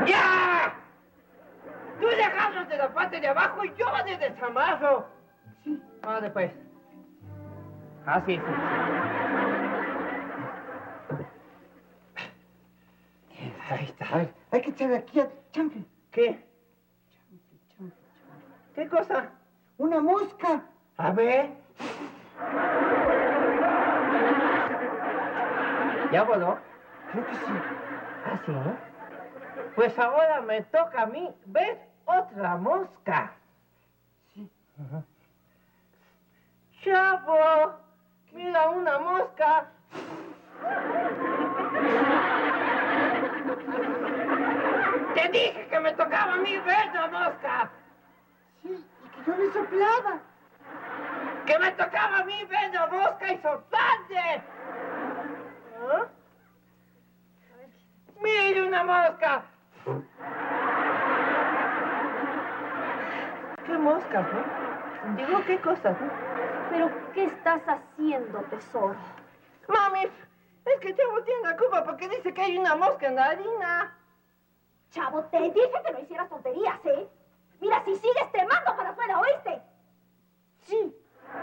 ¡Ya! Tú le agarras de la parte de abajo y yo le desamarro. Sí. Vale, pues. Así es. Ahí está. A ver, hay que echar aquí a chanfle. ¿Qué? Chanfle. ¿Qué cosa? Una mosca. A ver. ¿Ya voló? Creo que sí. ¿Ah, sí? Pues ahora me toca a mí ver otra mosca. Sí. ¡Chavo! ¡Mira una mosca! ¡Te dije que me tocaba a mí ver la mosca! Sí, y que yo le soplaba. ¡Que me tocaba a mí ver la mosca y soplarle! ¿Ah? ¡Mire una mosca! ¿Qué moscas, no? Digo, ¿qué cosas, no? ¿Pero qué estás haciendo, tesoro? Mami, es que Chavo tiene la culpa porque dice que hay una mosca en la harina. Chavo, te dije que no hicieras tonterías, ¿eh? Mira, si sigues te mando para afuera, ¿oíste? Sí.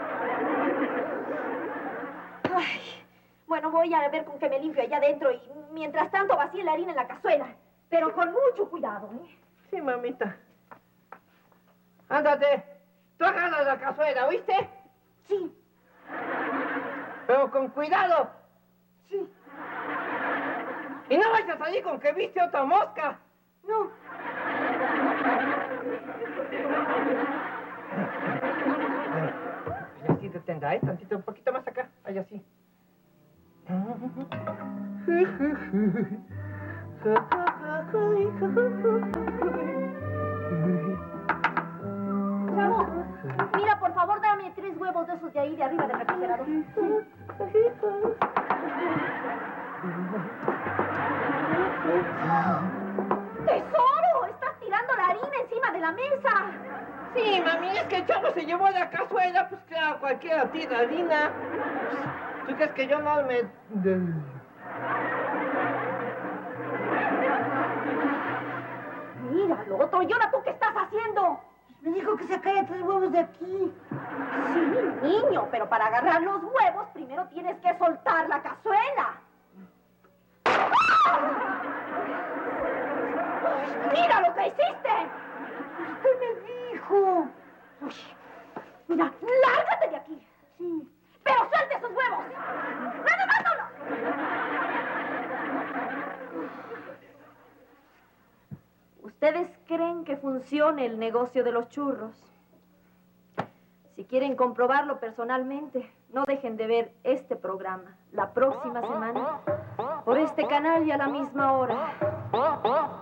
Ay, bueno, voy a ver con qué me limpio allá adentro y mientras tanto vacíe la harina en la cazuela. Pero con mucho cuidado, ¿eh? Sí, mamita. Ándate. Tú agarras la cazuela, ¿oíste? Sí. Pero con cuidado. Sí. Y no vayas a salir con que viste otra mosca. No. Y así detenga, ¿eh? Tantito, un poquito más acá. Ahí así. Chavo, mira, por favor, dame 3 huevos de esos de ahí de arriba del refrigerador. ¡Tesoro! ¡Estás tirando la harina encima de la mesa! Sí, mami, es que el Chavo se llevó la cazuela. Pues claro, cualquiera tira harina. ¿Tú crees que yo no me...? Mira, lo otro. ¿Y ahora tú qué estás haciendo? Me dijo que sacara 3 huevos de aquí. Sí, niño, pero para agarrar los huevos primero tienes que soltar la cazuela. ¡Mira lo que hiciste! Usted me dijo. Uy, mira, lárgate de aquí. Sí. ¡Pero suelte esos huevos! ¡Nada más no! ¿Ustedes creen que funcione el negocio de los churros? Si quieren comprobarlo personalmente, no dejen de ver este programa la próxima semana por este canal y a la misma hora.